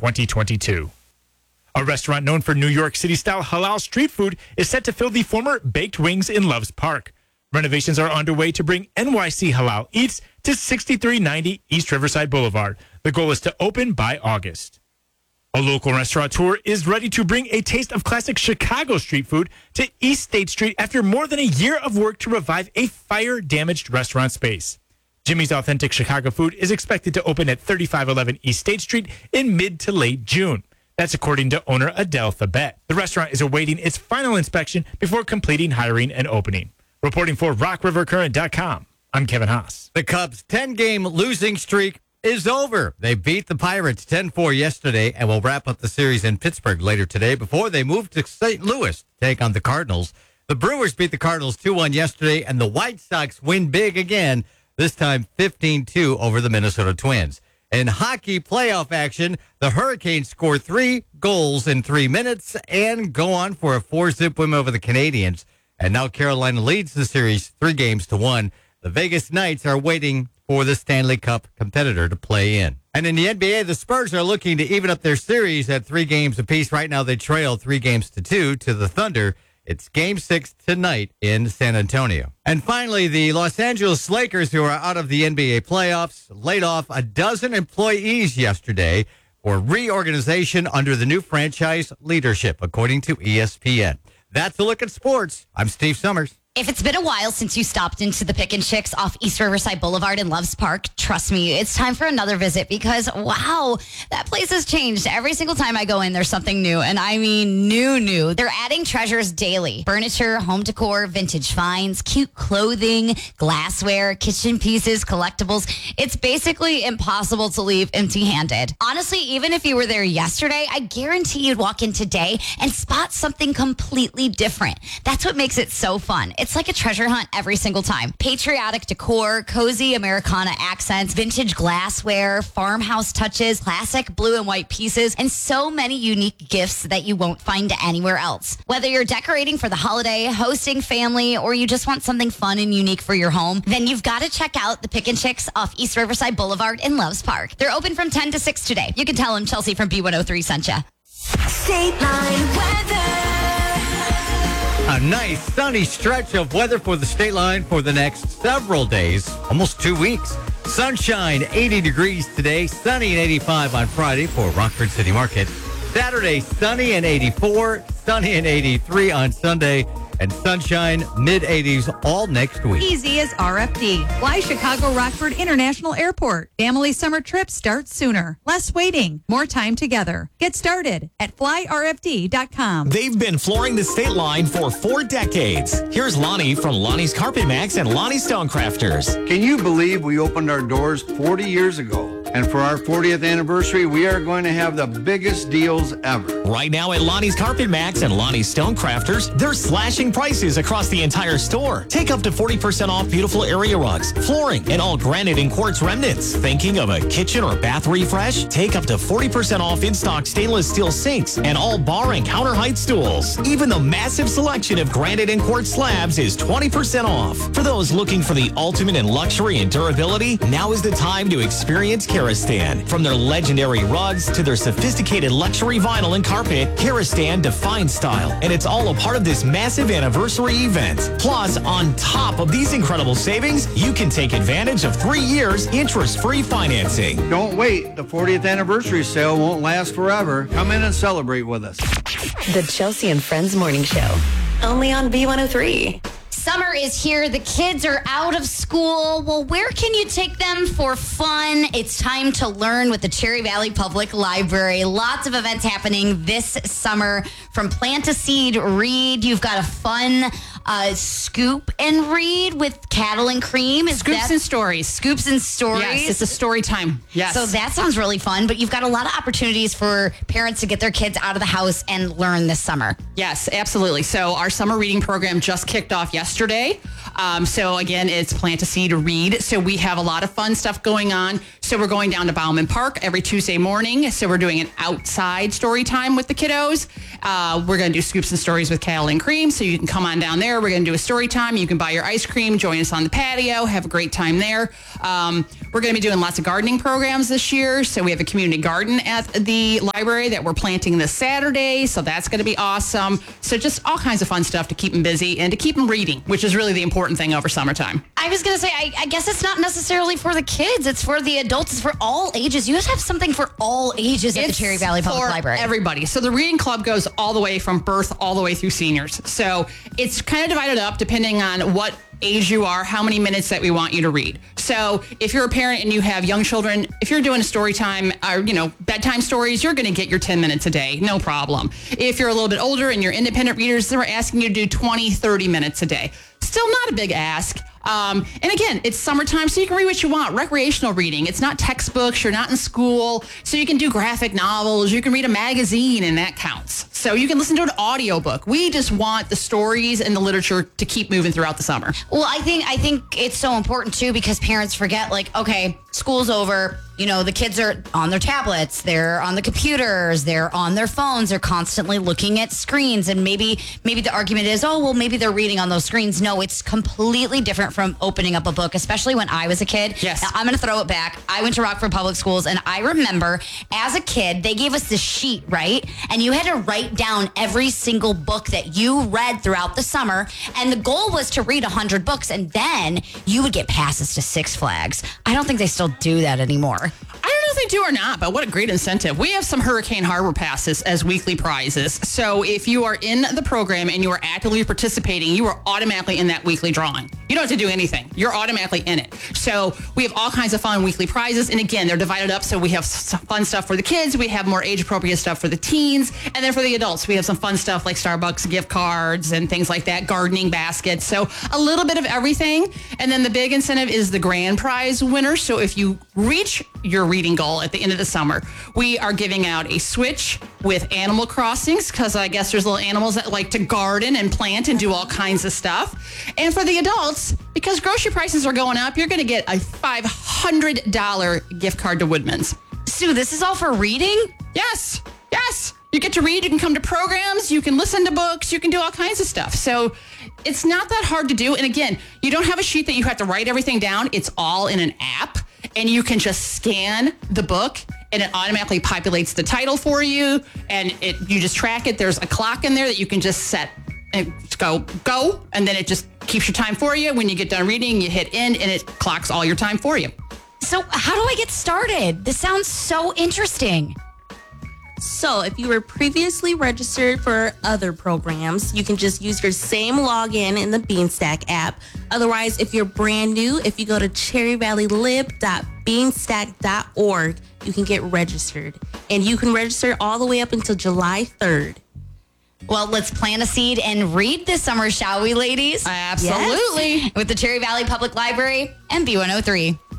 2022. A restaurant known for New York City-style halal street food is set to fill the former Baked Wings in Loves Park. Renovations are underway to bring NYC Halal Eats to 6390 East Riverside Boulevard. The goal is to open by August. A local restaurateur is ready to bring a taste of classic Chicago street food to East State Street after more than a year of work to revive a fire-damaged restaurant space. Jimmy's Authentic Chicago Food is expected to open at 3511 East State Street in mid to late June. That's according to owner Adele Thabet. The restaurant is awaiting its final inspection before completing hiring and opening. Reporting for RockRiverCurrent.com, I'm Kevin Haas. The Cubs' 10-game losing streak is over. They beat the Pirates 10-4 yesterday and will wrap up the series in Pittsburgh later today before they move to St. Louis to take on the Cardinals. The Brewers beat the Cardinals 2-1 yesterday, and the White Sox win big again, this time 15-2 over the Minnesota Twins. In hockey playoff action, the Hurricanes score 3 goals in 3 minutes and go on for a 4-zip win over the Canadiens. And now Carolina leads the series 3-1. The Vegas Knights are waiting for the Stanley Cup competitor to play in. And in the NBA, the Spurs are looking to even up their series at 3 games apiece. Right now, they trail 3-2 to the Thunder. It's Game 6 tonight in San Antonio. And finally, the Los Angeles Lakers, who are out of the NBA playoffs, laid off a dozen employees yesterday for reorganization under the new franchise leadership, according to ESPN. That's a look at sports. I'm Steve Summers. If it's been a while since you stopped into the Pick and Chicks off East Riverside Boulevard in Loves Park, trust me, it's time for another visit because, wow, that place has changed. Every single time I go in, there's something new. And I mean new. They're adding treasures daily. Furniture, home decor, vintage finds, cute clothing, glassware, kitchen pieces, collectibles. It's basically impossible to leave empty-handed. Honestly, even if you were there yesterday, I guarantee you'd walk in today and spot something completely different. That's what makes it so fun. It's like a treasure hunt every single time. Patriotic decor, cozy Americana accents, vintage glassware, farmhouse touches, classic blue and white pieces, and so many unique gifts that you won't find anywhere else. Whether you're decorating for the holiday, hosting family, or you just want something fun and unique for your home, then you've got to check out the Pick and Chicks off East Riverside Boulevard in Loves Park. They're open from 10 to 6 today. You can tell them Chelsea from B103 sent you. State Line weather. A nice sunny stretch of weather for the State Line for the next several days, almost 2 weeks. Sunshine, 80 degrees today, sunny and 85 on Friday for Rockford City Market. Saturday, sunny and 84, sunny and 83 on Sunday, and sunshine, mid-80s all next week. Easy as RFD. Fly Chicago Rockford International Airport. Family summer trips start sooner. Less waiting. More time together. Get started at flyrfd.com. They've been flooring the State Line for 4 decades. Here's Lonnie from Lonnie's Carpet Max and Lonnie Stonecrafters. Can you believe we opened our doors 40 years ago? And for our 40th anniversary, we are going to have the biggest deals ever. Right now at Lonnie's Carpet Max and Lonnie's Stonecrafters, they're slashing prices across the entire store. Take up to 40% off beautiful area rugs, flooring, and all granite and quartz remnants. Thinking of a kitchen or bath refresh? Take up to 40% off in-stock stainless steel sinks and all bar and counter height stools. Even the massive selection of granite and quartz slabs is 20% off. For those looking for the ultimate in luxury and durability, now is the time to experience Karastan. From their legendary rugs to their sophisticated luxury vinyl and carpet, Karastan defines style, and it's all a part of this massive anniversary event. Plus, on top of these incredible savings, you can take advantage of 3 years interest-free financing. Don't wait. The 40th anniversary sale won't last forever. Come in and celebrate with us. The Chelsea and Friends Morning Show. Only on B103. Summer is here. The kids are out of school. Well, where can you take them for fun? It's time to learn with the Cherry Valley Public Library. Lots of events happening this summer. From Plant a Seed, Read. You've got a fun Scoop and Read with Cattle and Cream. Scoops and Stories. Scoops and Stories. Yes, it's a story time. Yes. So that sounds really fun, but you've got a lot of opportunities for parents to get their kids out of the house and learn this summer. Yes, absolutely. So our summer reading program just kicked off yesterday. So again, it's Plant a Seed, Read. So we have a lot of fun stuff going on. So So we're going down to Bauman Park every Tuesday morning. So we're doing an outside story time with the kiddos. We're going to do Scoops and Stories with Cal and Cream. So you can come on down there. We're going to do a story time. You can buy your ice cream, join us on the patio, have a great time there. We're going to be doing lots of gardening programs this year. So we have a community garden at the library that we're planting this Saturday. So that's going to be awesome. So just all kinds of fun stuff to keep them busy and to keep them reading, which is really the important thing over summertime. I was going to say, I guess it's not necessarily for the kids. It's for the adults. It's for all ages. You guys have something for all ages at the Cherry Valley Public Library. Everybody. So the reading club goes all the way from birth all the way through seniors. So it's kind of divided up depending on what age you are, how many minutes that we want you to read. So if you're a parent and you have young children, if you're doing a story time or, bedtime stories, you're going to get your 10 minutes a day. No problem. If you're a little bit older and you're independent readers, then we're asking you to do 20, 30 minutes a day. Still not a big ask. And again, it's summertime, so you can read what you want. Recreational reading. It's not textbooks. You're not in school. So you can do graphic novels. You can read a magazine, and that counts. So you can listen to an audiobook. We just want the stories and the literature to keep moving throughout the summer. Well, I think it's so important, too, because parents forget, okay, school's over. The kids are on their tablets, they're on the computers, they're on their phones, they're constantly looking at screens. And maybe the argument is, maybe they're reading on those screens. No, it's completely different from opening up a book, especially when I was a kid. Yes. Now, I'm going to throw it back. I went to Rockford Public Schools, and I remember as a kid, they gave us this sheet, right? And you had to write down every single book that you read throughout the summer. And the goal was to read 100 books, and then you would get passes to Six Flags. I don't think they still do that anymore. I don't know if they do or not, but what a great incentive. We have some Hurricane Harbor passes as weekly prizes. So if you are in the program and you are actively participating, you are automatically in that weekly drawing. You don't have to do anything. You're automatically in it. So we have all kinds of fun weekly prizes. And again, they're divided up. So we have fun stuff for the kids. We have more age appropriate stuff for the teens. And then for the adults, we have some fun stuff like Starbucks gift cards and things like that, gardening baskets. So a little bit of everything. And then the big incentive is the grand prize winner. So if you reach your reading goal at the end of the summer, we are giving out a Switch with Animal Crossings, because I guess there's little animals that like to garden and plant and do all kinds of stuff. And for the adults, because grocery prices are going up, you're going to get a $500 gift card to Woodman's. Sue, this is all for reading? Yes. You get to read. You can come to programs. You can listen to books. You can do all kinds of stuff. So it's not that hard to do. And again, you don't have a sheet that you have to write everything down. It's all in an app. And you can just scan the book and it automatically populates the title for you. And you just track it. There's a clock in there that you can just set and go. And then it just keeps your time for you. When you get done reading, you hit end and it clocks all your time for you. So how do I get started? This sounds so interesting. So if you were previously registered for other programs, you can just use your same login in the Beanstack app. Otherwise, if you're brand new, if you go to cherryvalleylib.beanstack.org, you can get registered. And you can register all the way up until July 3rd. Well, let's plant a seed and read this summer, shall we, ladies? Absolutely. Yes. With the Cherry Valley Public Library and B103.